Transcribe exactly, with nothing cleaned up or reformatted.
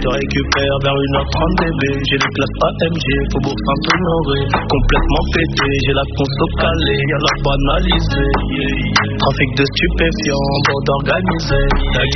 récupère vers une heure trente bébé. J'ai les classes A M G, Faubourg Saint-Honoré. Complètement pété, j'ai la conso calée, y'a la banalisée. Yeah, yeah. Trafic de stupéfiants, bande organisée. La